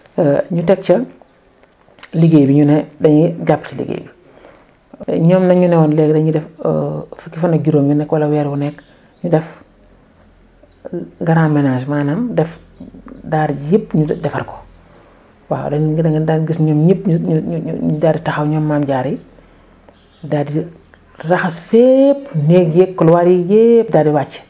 ñu teg ca liggéey bi ñu ne dañuy jàpp ci liggéey bi ñoom nag ñu ne woon léegi dañuy def fukki fan ak juróom yu nekk wala weer wu nekk ñu def grand ménage maanaam def daara ji yëpp ñu defar ko waaw da nga daan gis ñoom ñëpp ñu daal di taxaw ñoom maam jaar yi daal di raxas fépp néeg yeeg couloir yi yëpp daal di wàcc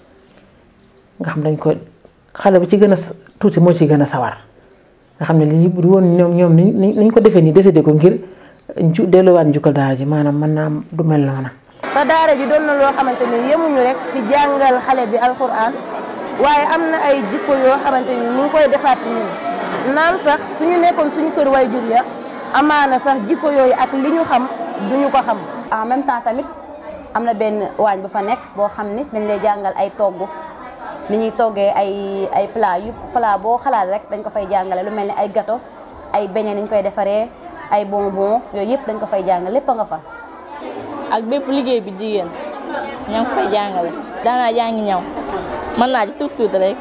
nga xam dañ ko xale bu ci gën a tuuti moo ci gën a sawar nga xam ne lii bu woon ñoom niñ ko defee nii décidé ko ngir delluwaat njukkal daara ji maanaam mën naa du mel noona te daara ji doon na loo xamante ni yemuñu rek ci jàngal xale bi alxuraan waaye am na ay jikko yoo xamante ni ñu ngi koy defaat ci ñun naam sax suñu nekkoon suñu kër way jur ya amaana sax jikko yooyu ak li ñu xam duñu ko xam. en même temps tamit am na benn waañ bu fa nekk boo xam ni dañ lay jàngal ay togg ni ñuy toggee ay plat boo xalaat rek dañ ko fay jàngale lu mel ni ay gâteau ay beignet ni ñu koy defaree ay bonbon yooyu yëpp dañ ko fay jàngale lépp a nga fa. ak bépp liggéey bi jigéen ñoo ngi fay jàngale daanaa jàngi ñaw mën naa ci tuut rek.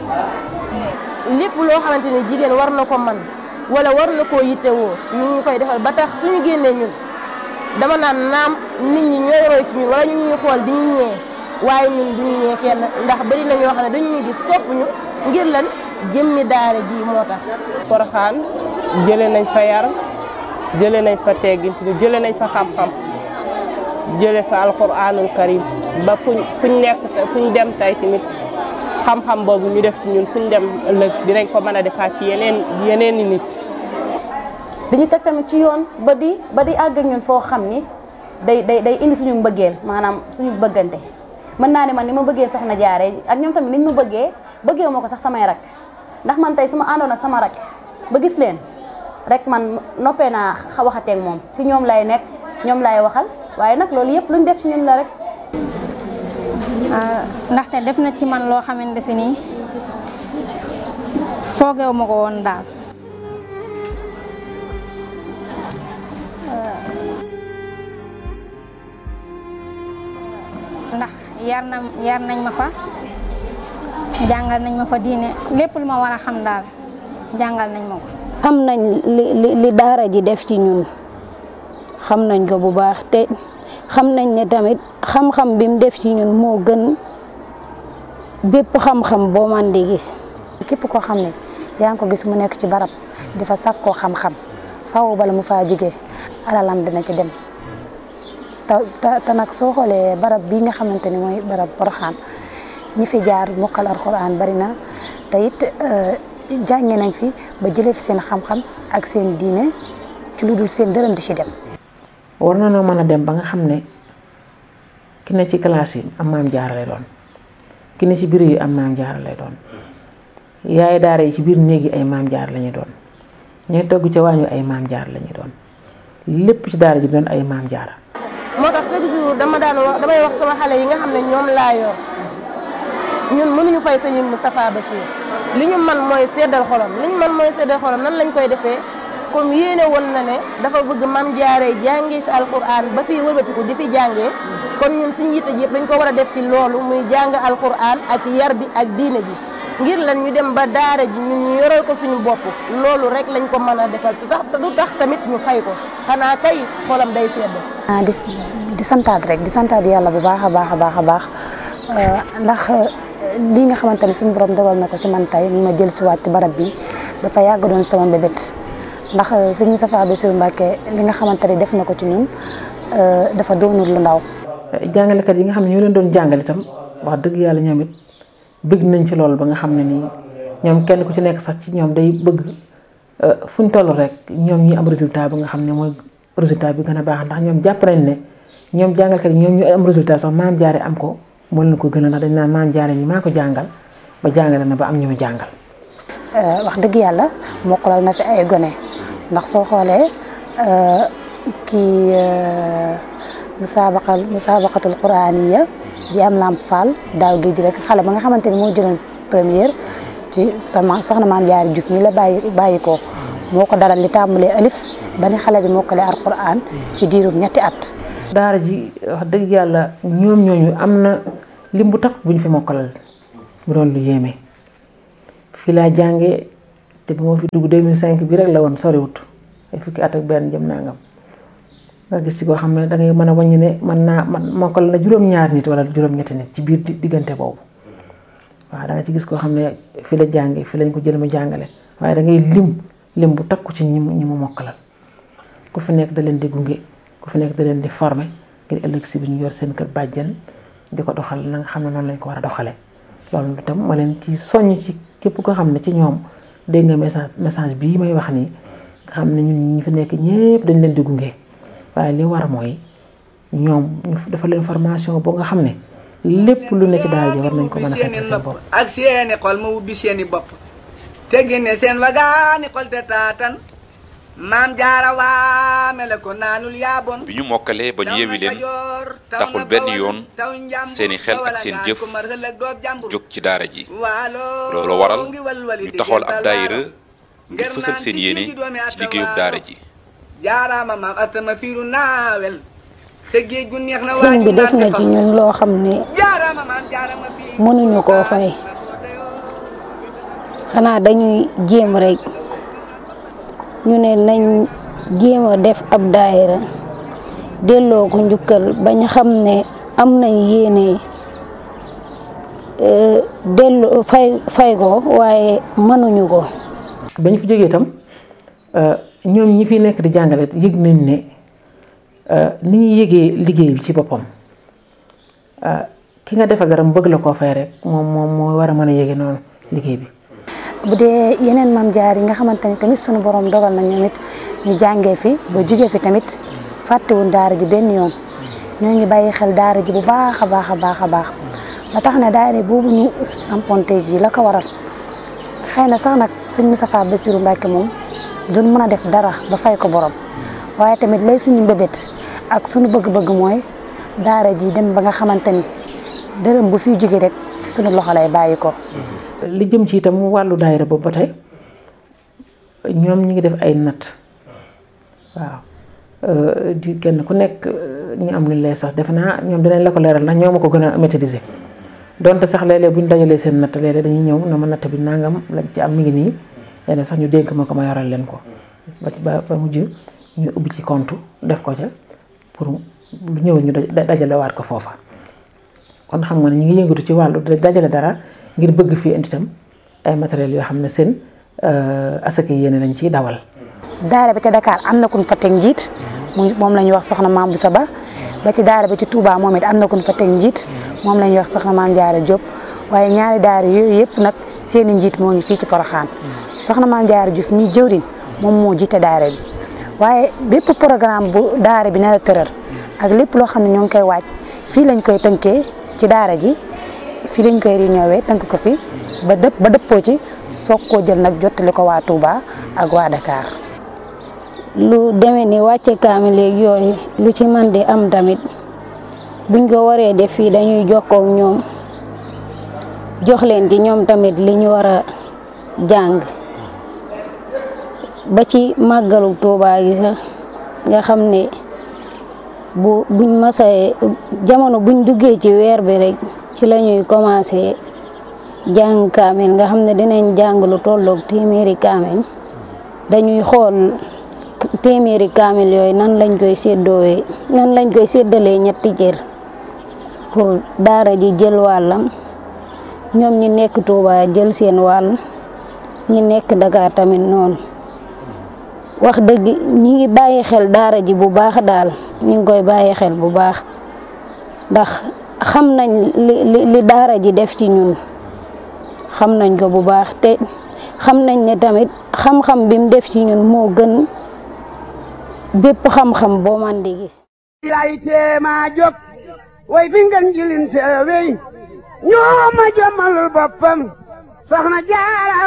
lépp loo xamante ni jigéen war na ko man wala war na koo yittewoo ñu ngi koy defal ba tax suñu génnee ñun dama naan naam nit ñi ñooy roy ci ñun wala ñu ñuy xool di ñu ñee waaye ñun duñu ñee kenn ndax bari na ñoo xam ne dañu ñuy gis sopp ñu ngir lan jëmmi daara ji moo tax. Porokhane jëlee nañ fa yar jëlee nañ fa teggin jëlee nañ fa xam-xam jëlee fa alquranul karim ba fuñ nekk fuñ dem tey tamit xam-xam boobu ñu def ci ñun fuñ dem ëllëg dinañ ko mën a defaat ci yeneen i nit. dañu teg tamit ci yoon ba di àgg ak ñun foo xam ni day indi suñu mbëggeel maanaam suñu bëggante mën naa ne man ni ma bëggee soxna Jaara ak ñoom tamit niñ ma bëggee ma ko sax samay rak ndax man tey su ma àndoon ak sama rak ba gis leen rek man noppee naa waxateeg moom si ñoom lay nekk ñoom lay waxal waaye nag loolu yëpp luñ def ci ñun la rek. ndaxte def na ci man loo xamante si nii foogeewu ma ko woon daal. ndax yar nañ ma fa jàngal nañ ma fa diine lépp lu ma war a xam daal jàngal nañ ma ko. xam nañ li daara ji def ci ñun xam nañ ko bu baax te xam nañ ne tamit xam-xam bi mu def ci ñun moo gën bépp xam-xam boo man di gis. képp koo xam ne yaa ngi ko gis mu nekk ci barab di fa sàkkoo xam-xam faaw bala mu faa jógee alalam dina ci dem te nag soo xoolee barab bii nga xamante ni mooy barab Porokhane ñi fi jaar mokkal alxuraan bari na te it jànge nañ fi ba jëlee fi seen xam-xam ak seen diine ci lu dul seen dërëm di ci dem. war na noo mën a dem ba nga xam ne ki ne ci classe yi am maam jaara lay doon ki ne ci bureau yi am maam jaara lay doon yaay daara yi ci biir néeg yi ay maam jaara lañuy doon ñooy togg ca waañu ay maam jaara lañuy doon lépp ci daara ji doon ay maam jaara. moo tax chaque jour damay wax sama xale yi nga xam ne ñoom laa yor ñun mënuñu fay Sëñ Moustapha Bachir li ñu man mooy seddal xolam nan lañ koy defee comme yéene woon na ne dafa bëgg maam jaaree jàngee fi alquran ba fii wëlbatiku di fi jàngee kon ñun suñu yitte ji yëpp dañ ko war a def ci loolu muy jàng alquran ak yar bi ak diine ji ngir lan ñu dem ba daara ji ñun ñu yoral ko suñu bopp loolu rek lañ ko mën a defal te du tax tamit ñu fay ko xanaa kay xolam day sedd. di santaat rek di santaat yàlla bu baax a baax ndax lii nga xamante ne suñu borom dogal na ko ci man tey ma jël si waat ci barab bi dafa yàgg doon sama mbébét ndax sëñ Moustapha Bassirou Mbacké li nga xamante ne def na ko ci ñun dafa doonul lu ndaw. jàngalekat yi nga xam ne ñoo leen doon jàngal itam wax dëgg yàlla ñoom it bëgg nañ ci loolu ba nga xam ne nii ñoom kenn ku ci nekk sax ci ñoom day bëgg fu ñu toll rek ñoom ñi am résultat ba nga xam ne mooy résultat bi gën a baax ndax ñoom jàpp nañ ne ñoom jàngalkat yi ñoom ñu am résultat sax maam jaare am ko moo leen ko gën a ndax dañ naan maam jaare ñi maa ko jàngal ba jàngale na ba am ñu mu jàngal. wax dëgg yàlla mokkalal na fi ay gone ndax soo xoolee kii musabaqatul quraaniya bi am Lamp Fall daaw géej rek xale ba nga xamante ni moo jëloon première ci sama soxna maam Jaara Juuf mi la bàyyi ko moo ko dalal li tàmbalee alif ba ni xale bi mokkalee alquran ci diirum ñetti at. daara ji wax dëgg yàlla ñoom ñooñu am na lim bu takk bu ñu fi mokkalal bu doon lu yéeme fii laa jàngee te bi moo fi dugg 2005 bi rek la woon soriwut ay fukki at ak benn jëm nangam nga gis ci koo xam ne da ngay mën a wàññi ne man mokkal na juróom-ñaar nit wala juróom-ñetti nit ci biir diggante boobu waaw da nga ci gis koo xam ne fi la jànge fi lañ ko jël mu jàngale waaye da ngay lim bu takku ci ñi mu mokkalal ku fi nekk da leen di gunge ku fi nekk da leen di former ngir ëllëg si bi ñu yor seen kër bàjjen di ko doxal na nga xam ne noonu lañ ko war a doxale loolu itam ma leen ci soññ ci képp ko xam ne ci ñoom dégg nga message bii may wax nii nga xam ne ñun ñi fi nekk ñépp dañ leen di gunge waaye li war mooy ñoom ñu dafa leen formation boo nga xam ne lépp lu ne ci daal ji war nañ ko mën a fekk seen bopp ak seeni xol ma ubbi seeni bopp te génne seen wagaani xol te taatan maam jaara waame la ko naanul yaabon bi ñu mokkalee ba ñu yewi leen taxul benn yoon seeni xel ak seen jëf jóg ci daara ji loolu waral ñu taxawal ab daayira ngir fësal seen yéene ci liggéeyub daara ji jaaraama maam atama fiiru naawel sa géej gu neex na sëñ bi def na ci ñun loo xam ne mënuñu koo fay xanaa dañuy jéem rek ñu ne nañ jéem a def ab daayira delloo ko njukkal bañ xam ne am nañ yéene delloo fay ko waaye mënuñu ko. bañ fi jógee itam ñoom ñi fi nekk di jàngale yëg nañ ne ni ñuy yëgee liggéey bi ci boppam ki nga defal dara mu bëgg la koo fay rek moom moo war a mën a yëgee noonu liggéey bi. bu dee yeneen maam jaar yi nga xamante ni tamit sunu borom dogal na ñoom it ñu jàngee fi ba jugee fi tamit fàttewuñ daara ji benn yoon ñoo ngi bàyyi xel daara ji bu baax a baax a baax a baax ba tax na daara boobu ñu samponte ji la ko waral xëy na sax nag sëñ Moustapha Bassirou Mbacké moom duñ mën a def dara ba fay ko borom waaye tamit lay suñu mbébét ak suñu bëgg-bëgg mooy daara ji dem ba nga xamante ni dërëm bu fiy jóge rek suñu loxo lay bàyyi ko. li jëm ci itam wàllu daayira boobu ba tey ñoom ñu ngi def ay natt waaw di kenn ku nekk ñu am lu lay sax defe naa ñoom dinañ la ko leeral ndax ñoo ma ko gën a maîtriser donte sax léeg-léeg bu ñu dajalee seen natt léeg-léeg dañuy ñëw na ma natt bi nangam lañ ci am mi ngi nii léeg-léeg sax ñu dénk ma ko ma yoral leen ko ba mujj ñu ubbi ci compte def ko ca pour lu ñëw ñu dajale waat ko foofa kon xam nga ne ñu ngi yëngatu ci wàllu dajale dara ngir bëgg fii indi itam ay matériels yoo xam ne seen asaka yéene lañ ciy dawal. daara bi ca Dakar am na kuñ fa teg njiit moom la ñuy wax soxna Maam Boussa Ba ba ci daara bi ci Touba moom it am na kuñ fa teg njiit moom la ñuy wax soxna Maam Jaara Diop waaye ñaari daara yooyu yëpp nag seen i njiit moo ngi fii ci Porokhane soxna Maam Jaara Diouf ñi jëwriñ moom moo jiite daara bi waaye bépp programme bu daara bi nar a tëral ak lépp loo xam ne ñoo ngi koy waaj fii lañ koy tënkee ci daara ji fii lañ koy réunion tënk ko fi ba dëppoo ci soog koo jël nag jottali ko waa Touba ak waa Dakar. lu demee ni wàcce kaamil léegi yooyu lu ci man di am tamit buñ ko waree def fii dañuy jokkoo ak ñoom jox leen ci ñoom tamit li ñu war a jàng ba ci màggalu Touba gi sax nga xam ne buñ masee jamono buñ duggee ci weer bi rek ci la ñuy commencé jàng kaamil nga xam ne dinañ jàng lu tolloog téeméeri kaamil dañuy xool téeméeri kaamil yooyu nan lañ koy séddalee ñetti cër pour daara ji jël wàllam ñoom ñi nekk Touba jël seen wàll ñi nekk Dakar tamit noonu wax dëgg ñi ngi bàyyi xel daara ji bu baax daal ñi ngi koy bàyyi xel bu baax ndax xam nañ li daara ji def ci ñun xam nañ ko bu baax te xam nañ ne tamit xam-xam bi mu def ci ñun moo gën bépp xam-xam boo man di gis. lay teema jóg way fi ngeen jilin seewey ñoo ma jommalul boppam soxna Jaara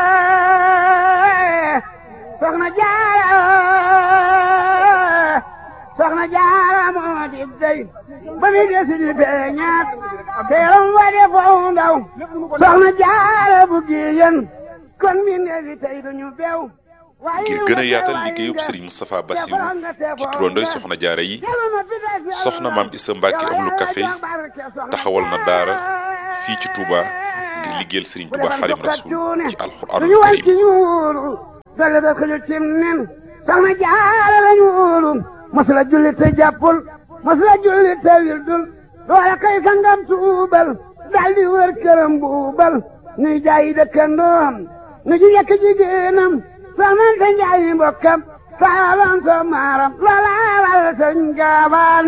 moo di dey ba mi desi di beñaat teeram wa de foo ndaw soxna Jaara bu giyen kon mi neefi tey duñu beew ngir gën a yaatal liggéeyub Serigne Moustapha Bassirou ci turandooy soxna jaara yi soxna Maam Issa Mbacké Ahlu Café taxawal na daara fii ci Touba ngir liggéeyal Sëriñ Tuubaa Xaadimu Rasuul ci alxuraanul suñu way ci karim ñuulu dale da ko ñu cim nen soxna jaara la ñuulu masula julli te jàppul masula julli te wildul loola kay sangam tuubal daldi wër këram buubal nuy jaayi dëkkandoom nu ji yekk jigéenam soxnante njaayi mbokkam saalam so maaram loola wal sëriñ gaawaan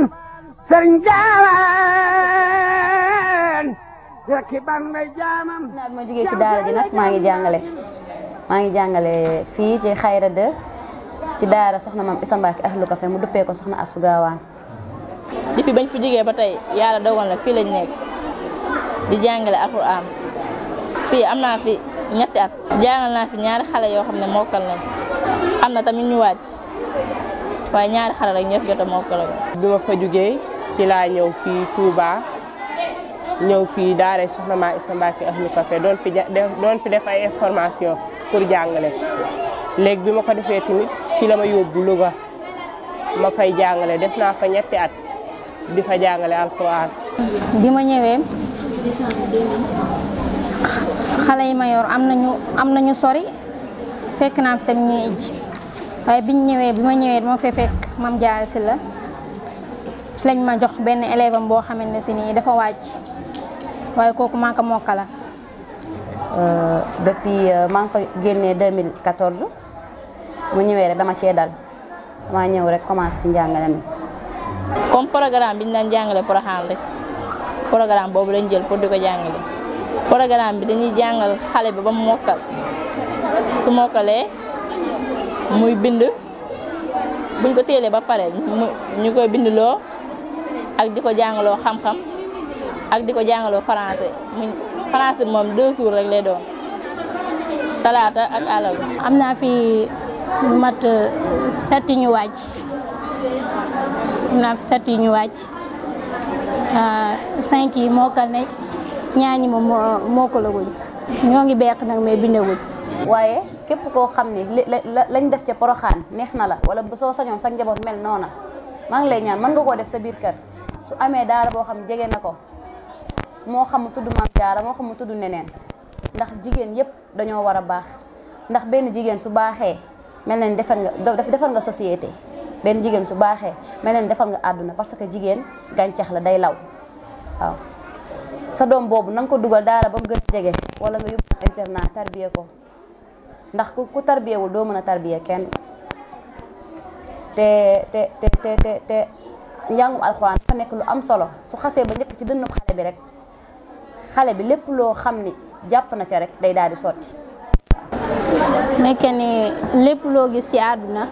rekki ban may jaamam naa bi ma jógee ci daara ji nag maa ngi jàngale fii ci Xayra 2 ci daara soxna maam Issa Mbacke Ahlu Café mu duppee ko soxna Astou Gawane. depuis bañ fi jógee ba tey yàlla dogal na fii lañ nekk di jàngale alxuraan fii am naa fi ñetti at jàngal naa fi ñaari xale yoo xam ne mokkal nañ am na tamit ñu wàcc waaye ñaari xale rek ñoo fi jot a mokkal. bi ma fa jógee ci laa ñëw fii Touba ñëw fii daara soxna maam Issa Mbacke Ahlu Café doon fi def ay information pour jàngale léegi bi ma ko defee tamit fii la ma yóbbu Louga ma fay jàngale def naa fa ñetti at di fa jàngale alxuraan. bi ma ñëwee xale yi ma yor am nañu sori fekk naa fi tamit ñuy ijj waaye bi ma ñëwee dama fee fekk Mame Diarra Sylla ci lañ ma jox benn élève am boo xamante ne si nii dafa wàcc waaye kooku maa ko mokkala. Depuis maa ngi fa génnee 2014 mu ñëwee rek dama cee dal dama ñëw rek commencé ci njàngale mi. comme programme bi ñu daan jàngale Porokhane rek programme boobu lañ jël pour di ko jàngale programme bi dañuy jàngal xale bi ba mu mokkal su mokkalee muy bind buñ ko téelee ba pare ñu koy bindloo ak di ko jàngaloo xam-xam ak di ko jàngaloo français français moom 2 jours rek lay doon talaata ak àllarba. am naa fi lu mat 7 ñu wàcc am naa fi 7 ñu wàcc 5 yi mokkal nañ ñaar ñi moom mokkalaguñ ñoo ngi beq nag mais bindaguñ. waaye képp koo xam ni lañ def ca Porokhane neex na la wala soo sañoon sa njaboot mel noona maa ngi lay ñaan mën nga koo def sa biir kër su amee daara boo xam jege na ko moo xam mu tudd Mame Diarra moo xam mu tudd neneen ndax jigéen yépp dañoo war a baax ndax benn jigéen su baaxee mel na ni defar nga société benn jigéen su baaxee mel na ni defar nga àdduna parce que jigéen gàncax la day law waaw sa doom boobu na nga ko dugal daara ba mu gën a jege wala nga yóbbu internat tarbiye ko ndax ku tarbiyewul doo mën a tarbiye kenn te njàngum alxuraan dafa nekk lu am solo su xasee ba njëkk ci dënnu xale bi rek xale bi lépp loo xam ni jàpp na ca rek day daal di sotti. nekk ni lépp loo gis ci àdduna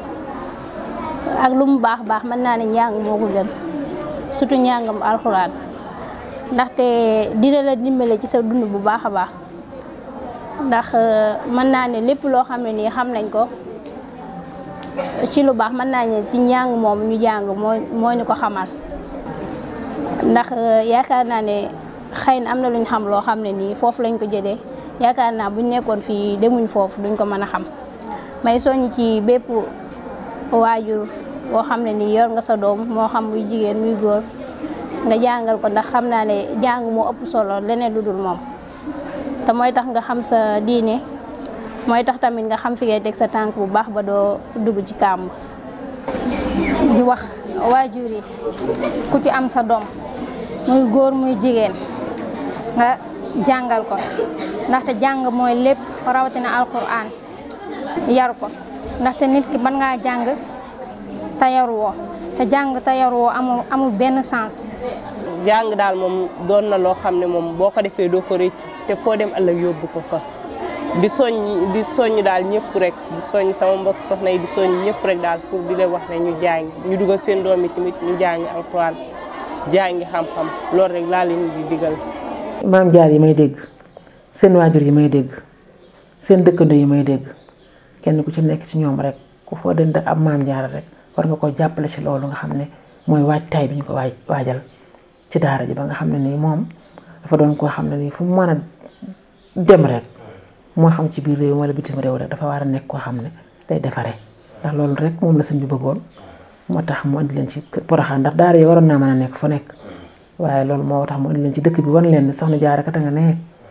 ak lu mu baax baax mën naa ne njàng moo ko gën surtout njàngam alxuraan ndaxte dina la dimbale ci sa dund bu baax a baax ndax mën naa ne lépp loo xam ne nii xam nañ ko ci lu baax mën naa ne ci njàng moom ñu jàng moo ñu ko xamal ndax yaakaar naa ne xëy na am na luñ xam loo xam ne nii foofu lañ ko jëlee yaakaar naa buñ nekkoon fii demuñ foofu duñ ko mën a xam may soññ ci bépp waajur boo xam ne nii yor nga sa doom moo xam muy jigéen muy góor nga jàngal ko ndax xam naa ne jàng moo ëpp solo leneen lu dul moom te mooy tax nga xam sa diine mooy tax tamit nga xam fi ngay teg sa tànk bu baax ba doo dugg ci kàmb. di wax waajur yi ku ci am sa doom muy góor muy jigéen nga jàngal ko ndaxte jàng mooy lépp rawatina alquran yar ko ndaxte nit ki mën ngaa jàng te yaruwoo te jàng te yaruwoo amul benn sens. jàng daal moom doon na loo xam ne moom boo ko defee doo ko rëccu te foo dem ëllëg yóbbu ko fa di soññ daal ñëpp rek di soññ sama mbokk soxna yi di soññ ñëpp rek daal pour di leen wax ne ñu jàngi ñu dugal seen doom yi tamit ñu jàngi alxuraan jàngi xam-xam loolu rek laa leen di digal. Mame Diarra yi may dégg seen waajur yi may dégg seen dëkkandoo yi may dégg kenn ku ci nekk ci ñoom rek ku foo dënd ak ab Mame Diarra rek war nga ko jàppale ci loolu nga xam ne mooy waajtaay bi ñu ko waajal ci daara ji ba nga xam ne nii moom dafa doon koo xam ne nii fu mu mën a dem rek moo xam ci biir réew wala bitim réew rek dafa war a nekk koo xam ne day defaree ndax loolu rek moom la sëñ bi bëggoon moo tax mu indi leen ci Porokhane ndax daara yi waroon naa mën a nekk fu nekk waaye loolu moo tax mu indi leen ci dëkk bi wan leen ne soxna Diarra kat nga ne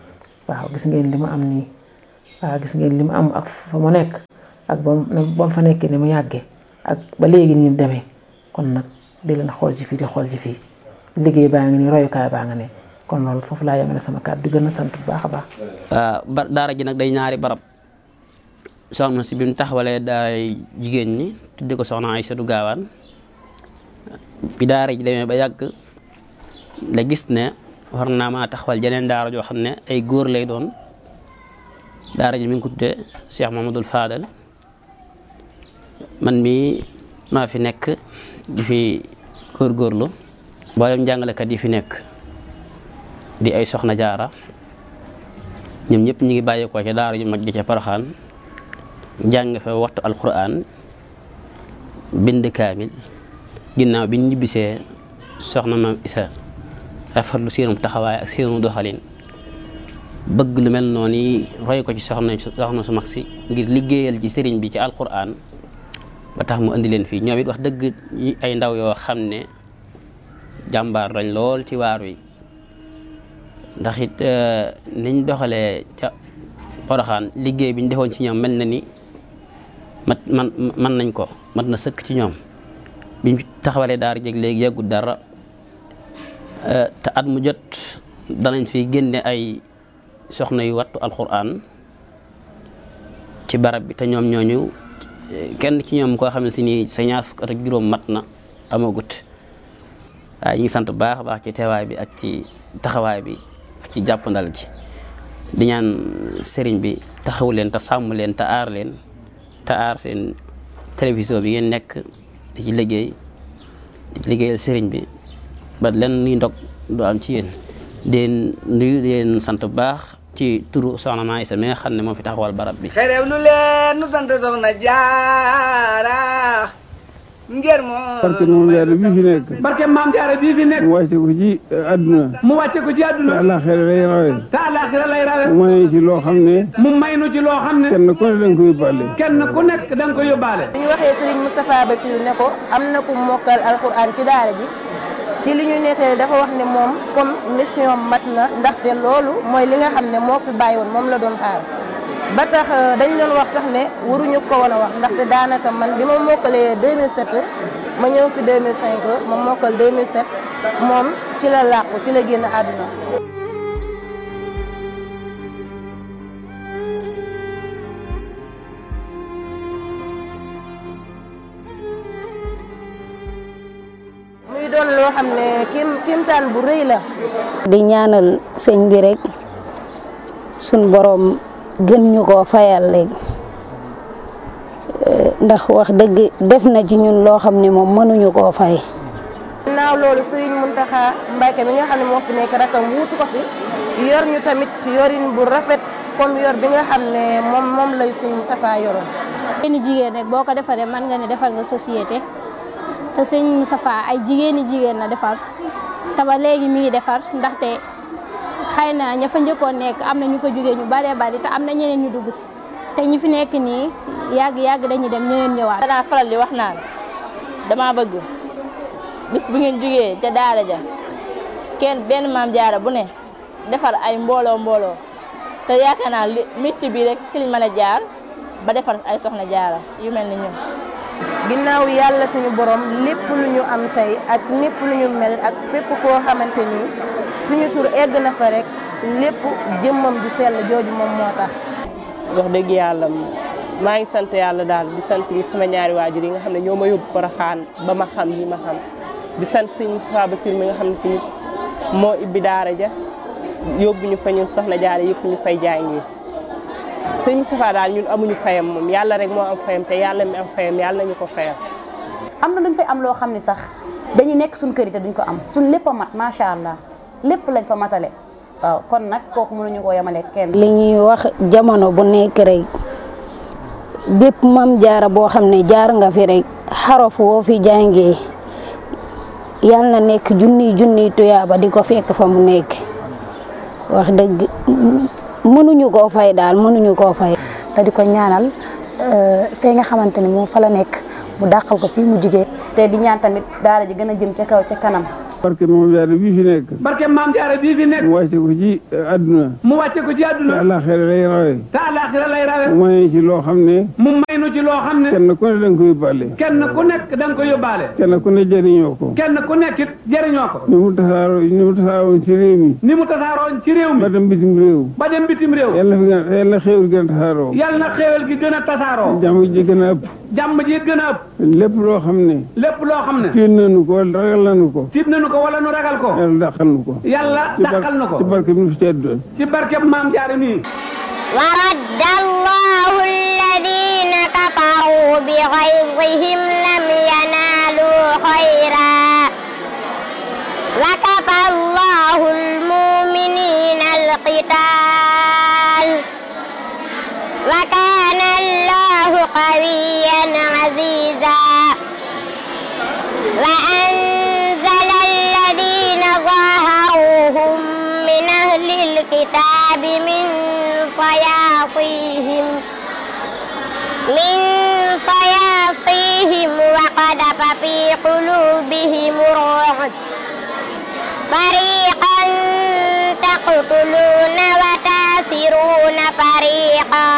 waaw gis ngeen li ma am nii waaw gis ngeen li ma am ak fa mu nekk ak ba mu fa nekkee ni mu yàggee ak ba léegi ni mu demee kon nag di leen xool ci fii di xool ci fii liggéey baa ngi nii royukaay baa nga ne kon loolu foofu laa yemale sama kàddu di gën a sant bu baax a baax. daara ji nag day ñaari barab soxna si bi mu taxawalee daay jigéen ñi tudde ko soxna Aysatu Gaawaan bi daara ji demee ba yàgg la gis ne war naa maa taxawal jeneen daara joo xam ne ay góor lay doon daara ji mi ngi ko tuddee Cheikh Mamadou Fadal man mii maa fi nekk di fi góorgóorlu mboolem jàngalekat yi fi nekk di ay soxna jaara ñoom ñëpp ñu ngi bàyyeekoo ca daara ju mag ji ca Poroxaan jàng fa waxtu alquran bind kaamil ginnaaw bi ñu ñibbisee soxna maam Isa rafetlu seenum taxawaay ak seenu doxalin bëgg lu mel noonu yi roy ko ci soxna su mag si ngir liggéeyal ci sëriñ bi ci alquran ba tax mu indi leen fii ñoom it wax dëgg ay ndaw yoo xam ne jàmbaar lañ lool ci waar wi ndax it niñ doxalee ca Poroxaan liggéey bi ñu defoon ci ñoom mel na ni man nañ ko mat na sëkk ci ñoom biñ taxawalee daara jeg léegi yàggut dara te at mu jot danañ fi génne ay soxna yu wattu alquran ci barab bi te ñoom ñooñu kenn ci ñoom koo xam ne si nii sa ñaar fukk at ak juróom mat na amagut waaye ñu ngi sant bu baax a baax ci teewaay bi ak ci taxawaay bi ak ci jàppandal gi di ñaan sëriñ bi taxawu leen te sàmm leen te aar leen te aar seen télévision bi ngeen nekk di ci liggéeyal sëriñ bi ba len ni ndog du am ci yéen den nuyu leen sant bu baax ci turu soxna Maam Isa mi nga xam ne moo fi taxawal barab bi xerew lu leen nu sant soxna jaara ngir moo barke moom jaara bii fi nekk barke maam jaara bii fi nekk mu wàcce ko ci àdduna mu wàcce ko ci àdduna te àllaaxira lay rawe te àllaaxira lay rawe mu may ci loo xam ne mu may nu ci loo xam ne kenn ku ne da nga ko yóbbaale kenn ku nekk da nga ko yóbbaale ñu waxee Serigne Moustapha Bassirou ne ko am na ku mokkal alxuraan ci daara ji ci li ñu nettali dafa wax ne moom comme mission mat na ndaxte loolu mooy li nga xam ne moo fi bàyyi woon moom la doon xaar ba tax dañ doon wax sax ne waruñu ko woon a wax ndaxte daanaka man bi ma mokkalee 2007 ma ñëw fi 2005 ma mokkal 2007 moom ci la làqu ci la génn àdduna. muy doon loo xam ne kimtaan bu rëy la. di ñaanal sëñ bi rek suñ borom gën ñu koo fayal léegi ndax wax dëgg def na ci ñun loo xam ne moom mënuñu koo fay. ginnaaw loolu Serigne Mountakha Mbacké mi nga xam ne moo fi nekk rakam wuutu ko fi yor ñu tamit yorin bu rafet comme yor bi nga xam ne moom lay Serigne Moustapha yoroon. jigéeni jigéen rek boo ko defaree mën nga ne defal nga société te Serigne Moustapha ay jigéeni jigéen la defar te ba léegi mi ngi defar ndaxte xëy na ña fa njëkkoon nekk am na ñu fa jógee ñu baree bari te am na ñeneen ñu dugg si te ñi fi nekk nii yàgg dañuy dem ñeneen ñëwaat. danaa faral di wax naan dama bëgg bis bu ngeen jógee ca daara ja benn maam jaara bu ne defar ay mbooloo te yaakaar naa métier bi rek ci liñ mën a jaar ba defar ay soxna jaara yu mel ni ñun. ginnaaw yàlla suñu borom lépp lu ñu am tey ak lépp lu ñu mel ak fépp foo xamante ni suñu tur egg na fa rek lépp jëmmam du sell jooju moom moo tax. wax dëgg yàlla maa ngi sant yàlla daal di sant sama ñaari waajur yi nga xam ne ñoo ma yóbbu Porokhane ba ma xam yi ma xam di sant sëñ Moustapha Bassirou mi nga xam ne tamit moo ibbi daara ja yóbbu ñu fa ñun soxna jaara yëpp ñu fay jàngee sëñ Moustapha daal ñun amuñu fayam moom yàlla rek moo am fayam te yàlla mi am fayam yàlla nañu ko fayam. am na luñ fay am loo xam ne sax dañuy nekk suñ kër yi te duñ ko am suñ lépp a mat macha allah lépp lañ fa matale waaw kon nag kooku mënuñu koo yemale kenn. li ñuy wax jamono bu nekk rek bépp mam jaara boo xam ne jaar nga fi rek xaraf woo fi jàngee yal na nekk junniy tuyaaba di ko fekk fa mu nekk wax dëgg mënuñu koo fay daal mënuñu koo fay. te di ko ñaanal fee nga xamante ni moom fa la nekk mu dàqal ko fii mu jigee te di ñaan tamit daara ji gën a jëm ca kaw ca kanam barke Maam Jaara bii fi nekk. barke Maam Jaara bii fi nekk. mu wàcce ko ci àdduna. mu wàcce ko ci àdduna. te àllaaxira lay rawe. te àllaaxira lay rawe. mu may ci loo xam ne. mu may nu ci loo xam ne. kenn ku ne da nga ko yóbbaale. kenn ku nekk da nga ko yóbbaale. kenn ku ne jëriñoo ko. kenn ku nekk it jëriñoo ko. ni mu tasaaroon ci réew mi. ni mu tasaaroon ci réew mi. ba dem bitim réew. ba dem bitim réew. yal na xéewal gën a tasaaroo. yal na xéewal gi gën a tasaaroo. jàmm ji gën a ëpp. jàmm ji gën a ëpp. lépp loo xam ne. lépp loo xam ne. tiit nañu ko wala ragal nañu ko. tiit nañu ko wala nu ragal ko. yàlla dàqal nu ko. yàlla dàqal nu ko. ci barke bi fi tedd. ci barke Maam Jaara mi. ورد الله الذين كفروا بغيظهم لم ينالوا خيرا وكفى الله المؤمنين القتال وكان الله قويا عزيزا وأنزل الذين ظاهروهم من أهل الكتاب من صياصيهم وقذف في قلوبهم الرعب فريقا تقتلون وتاسرون فريقا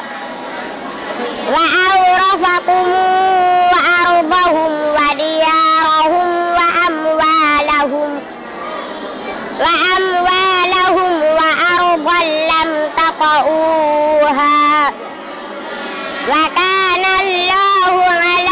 وأورثكم أرضهم وديارهم وأموالهم وأرضا لم تطئوها وكان الله على